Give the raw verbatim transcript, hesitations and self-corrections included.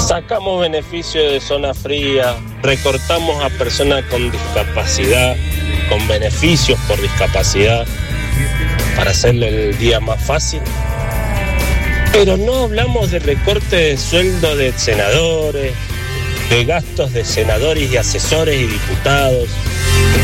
Sacamos beneficio de zona fría, recortamos a personas con discapacidad, con beneficios por discapacidad, para hacerle el día más fácil. Pero no hablamos de recorte de sueldo de senadores, de gastos de senadores y asesores y diputados.